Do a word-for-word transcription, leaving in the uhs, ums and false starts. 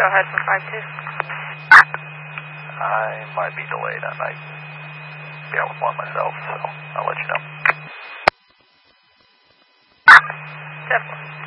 ahead for five two. I might be delayed. I might be out with one myself, so I'll let you know. Definitely.